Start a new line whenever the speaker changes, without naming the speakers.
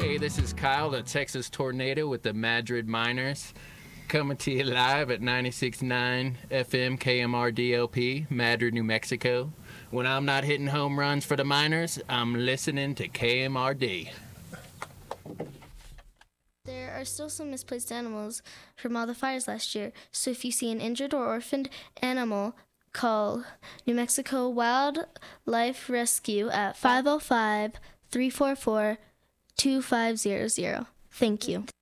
Hey, this is Kyle, the Texas Tornado with the Madrid Miners, coming to you live at 96.9 FM KMRDLP, Madrid, New Mexico. When I'm not hitting home runs for the Miners, I'm listening to KMRD.
There are still some misplaced animals from all the fires last year, so if you see an injured or orphaned animal, call New Mexico Wildlife Rescue at 505-344-2500. Thank you.